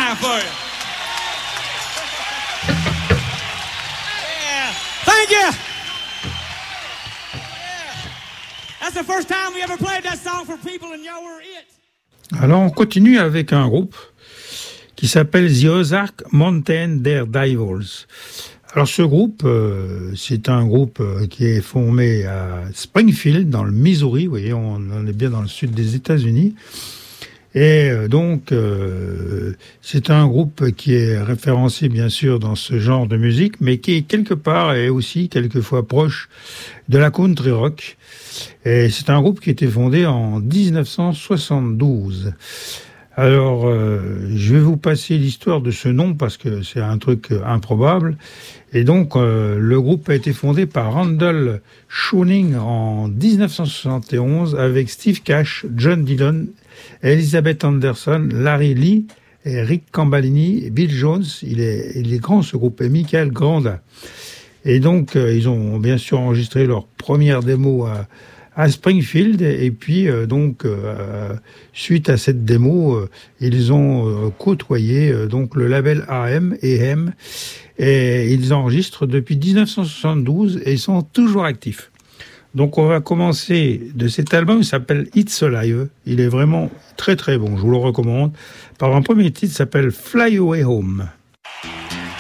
time for you. Yeah. Thank you. Yeah. That's the first time we ever played that song for people and y'all were it. Alors on continue avec un groupe qui s'appelle The Ozark Mountain Daredevils. Alors ce groupe, c'est un groupe qui est formé à Springfield, dans le Missouri. Vous voyez, on est bien dans le sud des États-Unis. Et donc, c'est un groupe qui est référencé, bien sûr, dans ce genre de musique, mais qui, quelque part, est aussi quelquefois proche de la country rock. Et c'est un groupe qui a été fondé en 1972. Alors, je vais vous passer l'histoire de ce nom parce que c'est un truc improbable. Et donc, le groupe a été fondé par Randall Schooning en 1971 avec Steve Cash, John Dillon, Elizabeth Anderson, Larry Lee, et Rick Cambalini, et Bill Jones. Il est grand ce groupe, et Michael Granda. Et donc, ils ont bien sûr enregistré leur première démo à Springfield, et puis suite à cette démo, ils ont côtoyé donc le label AM et M, et ils enregistrent depuis 1972 et ils sont toujours actifs. Donc on va commencer de cet album, il s'appelle It's Alive, il est vraiment très très bon, je vous le recommande. Par un premier titre, il s'appelle Fly Away Home.